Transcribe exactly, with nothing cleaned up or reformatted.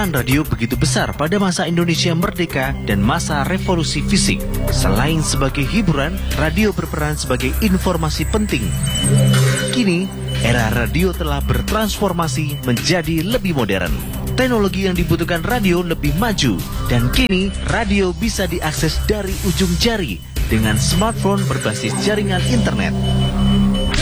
Peran radio begitu besar pada masa Indonesia merdeka dan masa revolusi fisik. Selain sebagai hiburan, radio berperan sebagai informasi penting. Kini, era radio telah bertransformasi menjadi lebih modern. Teknologi yang dibutuhkan radio lebih maju, dan kini radio bisa diakses dari ujung jari dengan smartphone berbasis jaringan internet.